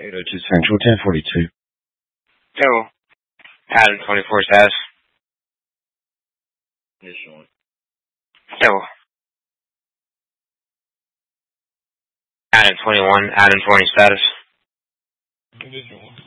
802 Central, 1042. Yo, Adam 24 status. Additional. Yo. Adam 21, Adam 20 status. Additional.